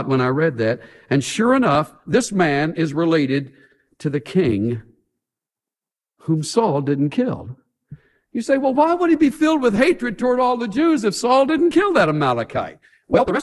when I read that. And sure enough, this man is related to the king whom Saul didn't kill. You say, well, why would he be filled with hatred toward all the Jews if Saul didn't kill that Amalekite? Well, the rest